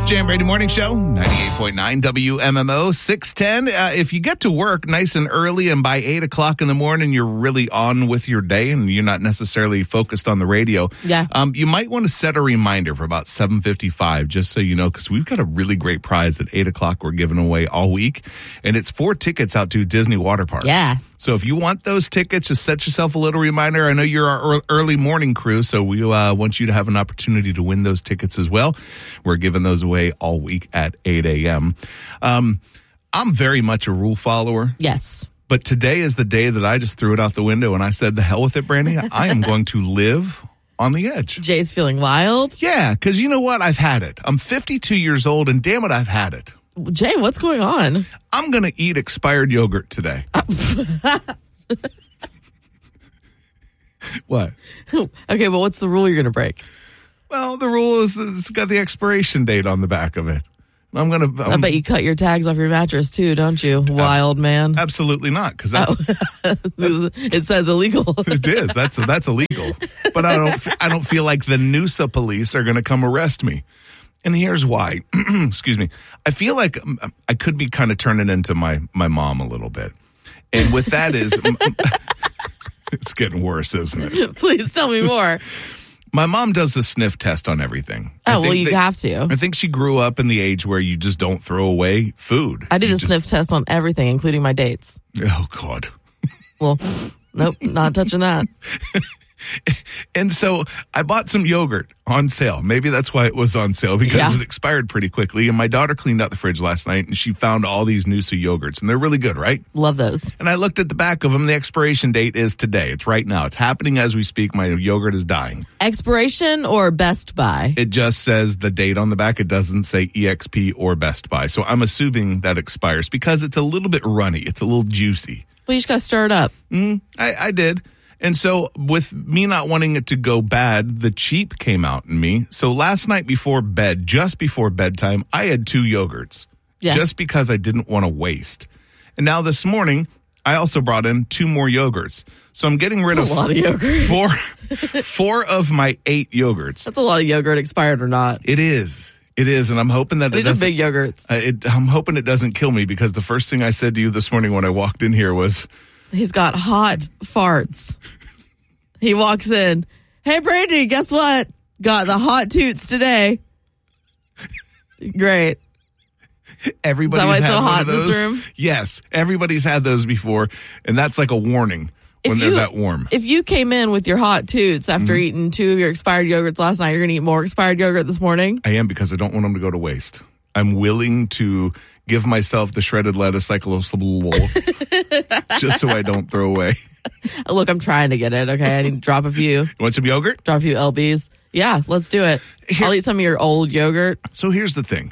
Jam Brady Morning Show, 98.9 WMMO, 610. If you get to work nice and early and by 8 o'clock in the morning, you're really on with your day and you're not necessarily focused on the radio. Yeah. You might want to set a reminder for about 7:55, just so you know, because we've got a really great prize at 8 o'clock we're giving away all week. And it's 4 tickets out to Disney Water Park. Yeah. So if you want those tickets, just set yourself a little reminder. I know you're our early morning crew, so we want you to have an opportunity to win those tickets as well. We're giving those away all week at 8 a.m. I'm very much a rule follower. Yes. But today is the day that I just threw it out the window and I said, the hell with it, Brandy. I am going to live on the edge. Jay's feeling wild. Yeah, because you know what? I've had it. I'm 52 years old, and damn it, I've had it. Jay, what's going on? I'm going to eat expired yogurt today. What? Okay, but what's the rule you're going to break? Well, the rule is it's got the expiration date on the back of it. I bet you cut your tags off your mattress too, don't you? Wild man. Absolutely not, because that's it says illegal. It is. That's illegal. But I don't feel like the Noosa police are going to come arrest me. And here's why. Excuse me. I feel like I could be kind of turning into my mom a little bit. And with that is, it's getting worse, isn't it? Please tell me more. My mom does the sniff test on everything. Oh, well, you have to. I think she grew up in the age where you just don't throw away food. I do the sniff test on everything, including my dates. Oh, God. Well, nope, not touching that. And so I bought some yogurt on sale. Maybe that's why it was on sale, because it expired pretty quickly. And my daughter cleaned out the fridge last night and she found all these Noosa yogurts, and they're really good, right? Love those. And I looked at the back of them. The expiration date is today. It's right now. It's happening as we speak. My yogurt is dying. Expiration or Best Buy? It just says the date on the back. It doesn't say EXP or Best Buy. So I'm assuming that expires because it's a little bit runny. It's a little juicy. Well, you just got to stir it up. I did. And so with me not wanting it to go bad, the cheap came out in me. So last night before bed, just before bedtime, I had 2 yogurts just because I didn't want to waste. And now this morning, I also brought in 2 more yogurts. So I'm getting rid of a lot of yogurt. 4 of my 8 yogurts. That's a lot of yogurt, expired or not. It is. It is, and I'm hoping that these are big yogurts. I'm hoping it doesn't kill me, because the first thing I said to you this morning when I walked in here was, he's got hot farts. He walks in. Hey, Brady, guess what? Got the hot toots today. Great. Everybody's Is that why it's had so one hot of in those. this room? Yes, everybody's had those before, and that's like a warning when they're that warm. If you came in with your hot toots after eating 2 of your expired yogurts last night, you're going to eat more expired yogurt this morning? I am, because I don't want them to go to waste. I'm willing to give myself the shredded lettuce cyclosol just so I don't throw away. Look, I'm trying to get it, okay? I need to drop a few. You want some yogurt? Drop a few LBs. Yeah, let's do it. I'll eat some of your old yogurt. So here's the thing.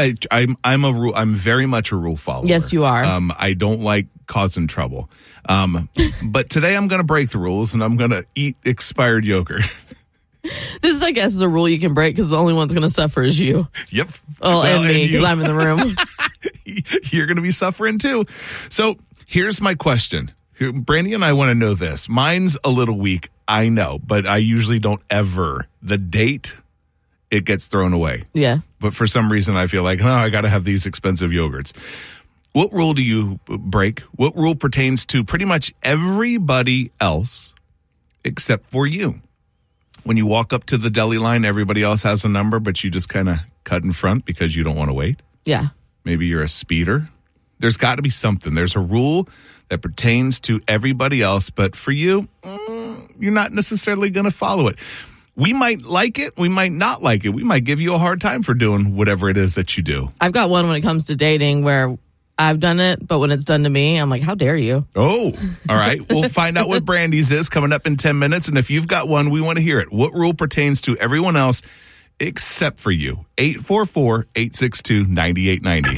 I'm very much a rule follower. Yes, you are. I don't like causing trouble. But today I'm going to break the rules and I'm going to eat expired yogurt. This, I guess, is a rule you can break because the only one's going to suffer is you. Yep. Well, and me, because I'm in the room. You're going to be suffering too. So here's my question. Brandy and I want to know this. Mine's a little weak, I know, but I usually don't ever. The date, it gets thrown away. Yeah. But for some reason, I feel like, I got to have these expensive yogurts. What rule do you break? What rule pertains to pretty much everybody else except for you? When you walk up to the deli line, everybody else has a number, but you just kind of cut in front because you don't want to wait. Yeah. Maybe you're a speeder. There's got to be something. There's a rule that pertains to everybody else, but for you, you're not necessarily going to follow it. We might like it. We might not like it. We might give you a hard time for doing whatever it is that you do. I've got one when it comes to dating where I've done it, but when it's done to me, I'm like, how dare you? Oh, all right. We'll find out what Brandy's is coming up in 10 minutes. And if you've got one, we want to hear it. What rule pertains to everyone else except for you? 844-862-9890.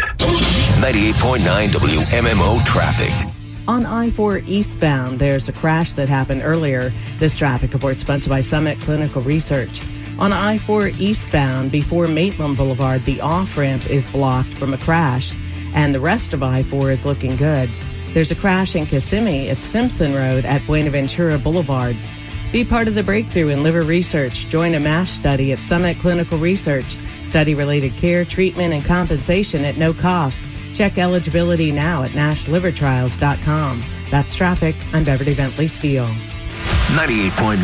98.9 WMMO traffic. On I-4 eastbound, there's a crash that happened earlier. This traffic report sponsored by Summit Clinical Research. On I-4 eastbound, before Maitland Boulevard, the off-ramp is blocked from a crash, and the rest of I-4 is looking good. There's a crash in Kissimmee at Simpson Road at Buenaventura Boulevard. Be part of the breakthrough in liver research. Join a MASH study at Summit Clinical Research. Study-related care, treatment, and compensation at no cost. Check eligibility now at NashLiverTrials.com. That's traffic. I'm Beverly Bentley Steele. 98.9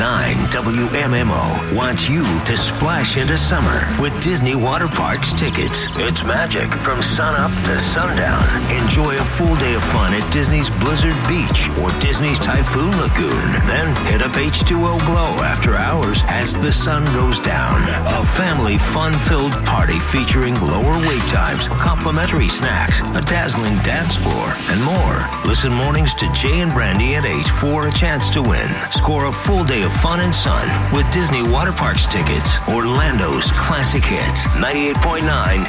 WMMO wants you to splash into summer with Disney Water Parks tickets. It's magic from sunup to sundown. Enjoy a full day of fun at Disney's Blizzard Beach or Disney's Typhoon Lagoon. Then hit up H2O Glow after hours as the sun goes down. A family fun-filled party featuring lower wait times, complimentary snacks, a dazzling dance floor, and more. Listen mornings to Jay and Brandy at 8 for a chance to win. Score a full day of fun and sun with Disney Water Parks tickets. Orlando's classic hits. 98.9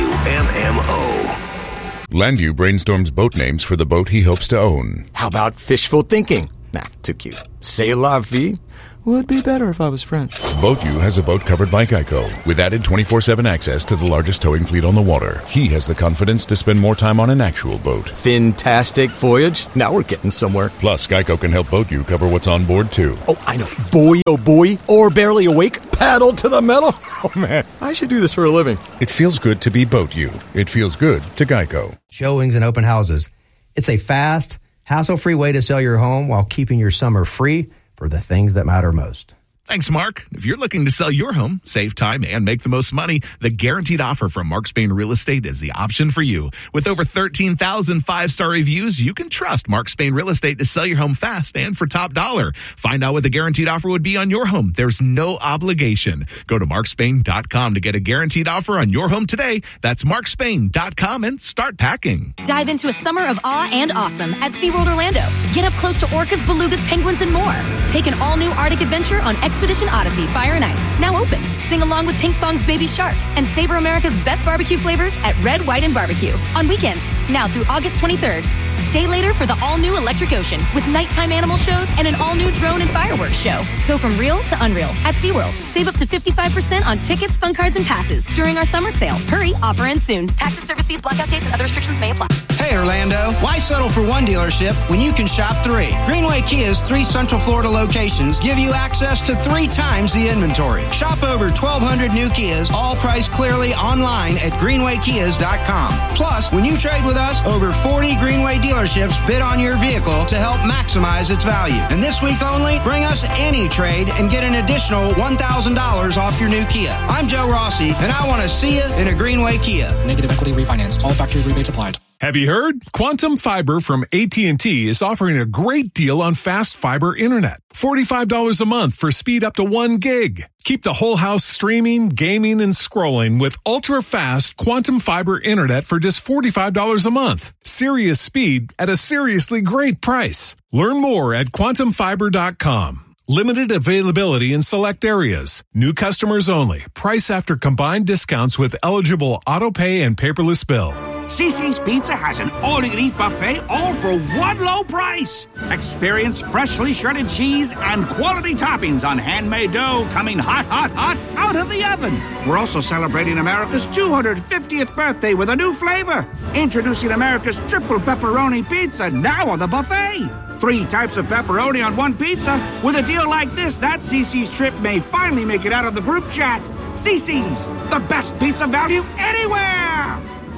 WMMO. Landu brainstorms boat names for the boat he hopes to own. How about fishful thinking? Nah, too cute. C'est la vie. Would be better if I was French. BoatU has a boat covered by Geico with added 24/7 access to the largest towing fleet on the water. He has the confidence to spend more time on an actual boat. Fantastic voyage. Now we're getting somewhere. Plus, Geico can help BoatU cover what's on board, too. Oh, I know. Boy, oh boy. Or barely awake. Paddle to the metal. Oh, man. I should do this for a living. It feels good to be BoatU. It feels good to Geico. Showings and open houses. It's a fast, hassle-free way to sell your home while keeping your summer free for the things that matter most. Thanks, Mark. If you're looking to sell your home, save time, and make the most money, the Guaranteed Offer from Mark Spain Real Estate is the option for you. With over 13,000 five-star reviews, you can trust Mark Spain Real Estate to sell your home fast and for top dollar. Find out what the Guaranteed Offer would be on your home. There's no obligation. Go to markspain.com to get a Guaranteed Offer on your home today. That's markspain.com and start packing. Dive into a summer of awe and awesome at SeaWorld Orlando. Get up close to orcas, belugas, penguins, and more. Take an all-new Arctic adventure on Expedition Odyssey Fire and Ice, now open. Sing along with Pink Fong's Baby Shark and savor America's best barbecue flavors at Red, White, and Barbecue on weekends, now through August 23rd. Stay later for the all-new Electric Ocean with nighttime animal shows and an all-new drone and fireworks show. Go from real to unreal at SeaWorld. Save up to 55% on tickets, fun cards, and passes during our summer sale. Hurry, offer ends soon. Tax and service fees, blackout dates, and other restrictions may apply. Hey, Orlando. Why settle for one dealership when you can shop three? Greenway Kia's 3 Central Florida locations give you access to 3 times the inventory. Shop over 1,200 new Kias, all priced clearly online at greenwaykias.com. Plus, when you trade with us, over 40 Greenway dealerships bid on your vehicle to help maximize its value. And this week only, bring us any trade and get an additional $1,000 off your new Kia. I'm Joe Rossi, and I want to see you in a Greenway Kia. Negative equity refinanced. All factory rebates applied. Have you heard? Quantum Fiber from AT&T is offering a great deal on fast fiber internet. $45 a month for speed up to 1 gig. Keep the whole house streaming, gaming, and scrolling with ultra-fast Quantum Fiber internet for just $45 a month. Serious speed at a seriously great price. Learn more at quantumfiber.com. Limited availability in select areas. New customers only. Price after combined discounts with eligible auto pay and paperless bill. CiCi's Pizza has an all-you-can-eat buffet, all for one low price. Experience freshly shredded cheese and quality toppings on handmade dough coming hot, hot, hot out of the oven. We're also celebrating America's 250th birthday with a new flavor. Introducing America's triple pepperoni pizza now on the buffet. 3 types of pepperoni on one pizza. With a deal like this, that CiCi's trip may finally make it out of the group chat. CiCi's, the best pizza value anywhere.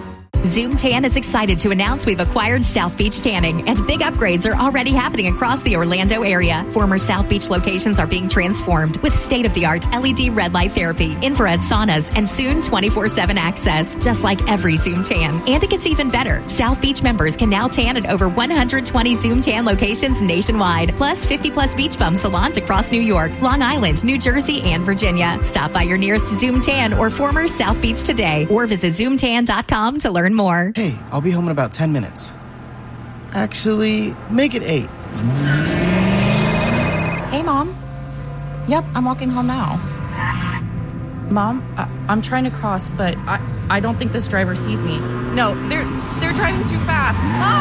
Zoom Tan is excited to announce we've acquired South Beach Tanning, and big upgrades are already happening across the Orlando area. Former South Beach locations are being transformed with state-of-the-art LED red light therapy, infrared saunas, and soon 24/7 access, just like every Zoom Tan. And it gets even better. South Beach members can now tan at over 120 Zoom Tan locations nationwide, plus 50-plus beach bum salons across New York, Long Island, New Jersey, and Virginia. Stop by your nearest Zoom Tan or former South Beach today, or visit zoomtan.com to learn more. Hey, I'll be home in about 10 minutes. Actually, make it 8. Hey, Mom. Yep, I'm walking home now. Mom, I'm trying to cross, but I don't think this driver sees me. No, they're driving too fast.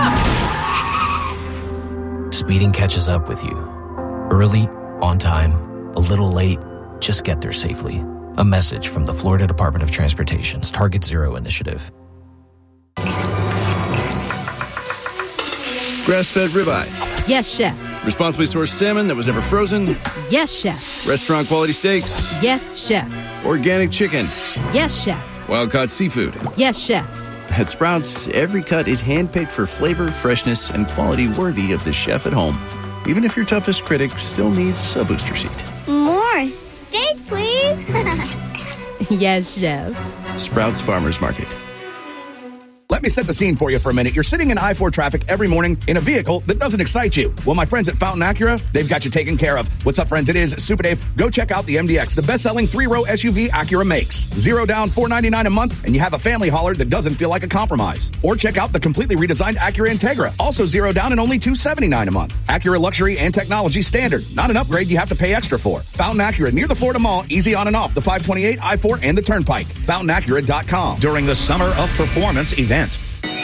Mom! Speeding catches up with you. Early, on time, a little late, just get there safely. A message from the Florida Department of Transportation's Target Zero initiative. Grass-fed ribeyes. Yes, chef. Responsibly sourced salmon that was never frozen. Yes, chef. Restaurant quality steaks. Yes, chef. Organic chicken. Yes, chef. Wild-caught seafood. Yes, chef. At Sprouts, every cut is handpicked for flavor, freshness, and quality worthy of the chef at home. Even if your toughest critic still needs a booster seat. More steak, please. Yes, chef. Sprouts Farmers Market. Let me set the scene for you for a minute. You're sitting in I-4 traffic every morning in a vehicle that doesn't excite you. Well, my friends at Fountain Acura, they've got you taken care of. What's up, friends? It is Super Dave. Go check out the MDX, the best-selling 3-row SUV Acura makes. 0 down, $499 a month, and you have a family hauler that doesn't feel like a compromise. Or check out the completely redesigned Acura Integra, also 0 down and only $279 a month. Acura Luxury and Technology Standard, not an upgrade you have to pay extra for. Fountain Acura, near the Florida Mall, easy on and off the 528, I-4, and the Turnpike. FountainAcura.com. During the Summer of Performance event.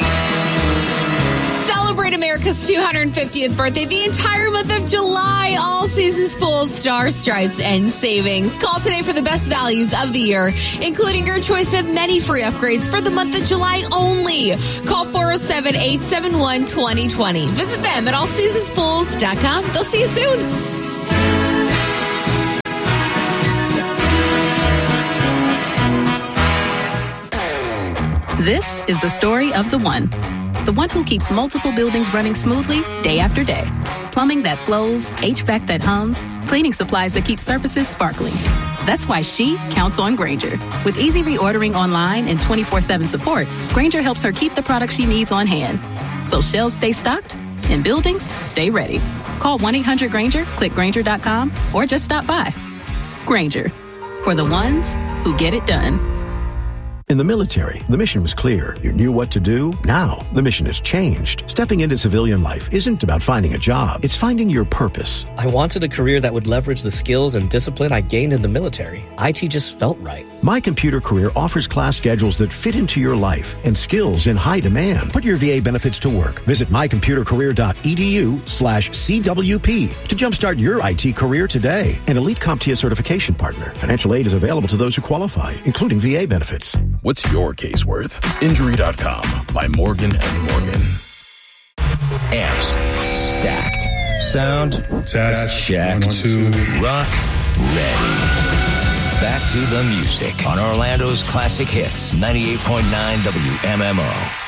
Celebrate America's 250th birthday the entire month of July. All seasons full, Star Stripes and savings. Call today for the best values of the year, including your choice of many free upgrades for the month of July only. Call 407-871-2020. Visit them at allseasonspools.com. They'll see you soon. This is the story of the one who keeps multiple buildings running smoothly day after day. Plumbing that flows, HVAC that hums, cleaning supplies that keep surfaces sparkling. That's why she counts on Grainger. With easy reordering online and 24/7 support, Grainger helps her keep the products she needs on hand. So shelves stay stocked and buildings stay ready. Call 1-800-GRAINGER, click Grainger.com, or just stop by. Grainger, for the ones who get it done. In the military, the mission was clear. You knew what to do. Now, the mission has changed. Stepping into civilian life isn't about finding a job. It's finding your purpose. I wanted a career that would leverage the skills and discipline I gained in the military. IT just felt right. My Computer Career offers class schedules that fit into your life and skills in high demand. Put your VA benefits to work. Visit mycomputercareer.edu/CWP to jumpstart your IT career today. An Elite CompTIA certification partner. Financial aid is available to those who qualify, including VA benefits. What's your case worth? Injury.com by Morgan & Morgan. Amps stacked. Sound test. Check. 1, 2. Rock ready. Back to the music on Orlando's Classic Hits 98.9 WMMO.